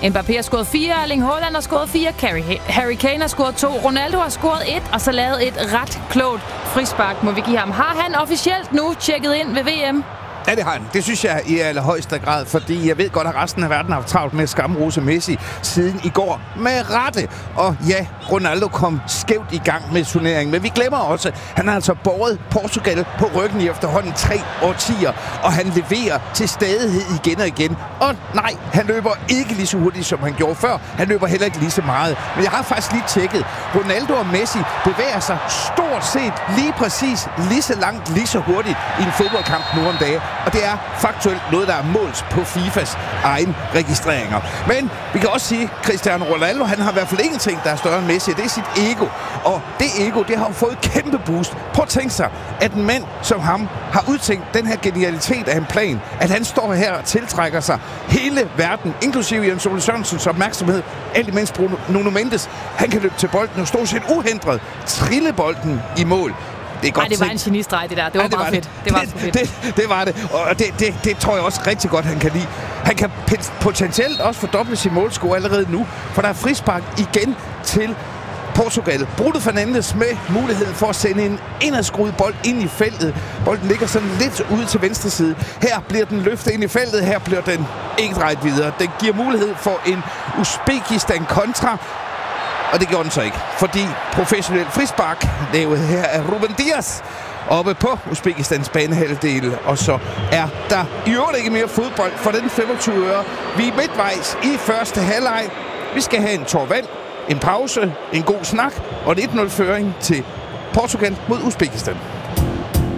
Mbappé har scoret 4, Erling Haaland har scoret 4, Harry Kane har scoret 2, Ronaldo har scoret 1, og så lavet et ret klogt frispark, må vi give ham. Har han officielt nu tjekket ind ved VM? Ja, det har han. Det synes jeg i allerhøjeste grad, fordi jeg ved godt, at resten af verden har haft travlt med at skamrose Messi siden i går. Med rette. Og ja, Ronaldo kom skævt i gang med turneringen. Men vi glemmer også, at han har altså båret Portugal på ryggen i efterhånden 3 årtier. Og han leverer til stadighed igen og igen. Og nej, han løber ikke lige så hurtigt, som han gjorde før. Han løber heller ikke lige så meget. Men jeg har faktisk lige tjekket. Ronaldo og Messi bevæger sig stort set lige præcis lige så langt, lige så hurtigt i en fodboldkamp nu om dagen. Og det er faktuelt noget, der er målt på FIFAs egen registreringer. Men vi kan også sige, at Cristiano Ronaldo, han har i hvert fald ingenting, der er større end Messi. Det er sit ego. Og det ego, det har jo fået et kæmpe boost. Prøv at tænke sig, at en mand som ham har udtænkt den her genialitet af en plan. At han står her og tiltrækker sig hele verden, inklusive Jens Ole Sørensens opmærksomhed. Alt imens Nuno Mendes, han kan løbe til bolden og stå set uhindret, trille bolden i mål. Det var en genistreg, det der. Det var meget fedt. Det var det. Og det tror jeg også rigtig godt, han kan lide. Han kan potentielt også fordoble sin målscore allerede nu, for der er frispark igen til Portugal. Bruno Fernandes med muligheden for at sende en indadskruet bold ind i feltet. Bolden ligger sådan lidt ude til venstre side. Her bliver den løftet ind i feltet. Her bliver den ikke drejet videre. Den giver mulighed for en Uzbekistan kontra. Og det gjorde den så ikke, fordi professionel frispark lavet her af Ruben Dias oppe på Uzbekistans banehalvdel. Og så er der i øvrigt ikke mere fodbold for den 25 øre. Vi er midtvejs i første halvleg. Vi skal have en tår vand, en pause, en god snak og en 1-0-føring til Portugal mod Uzbekistan.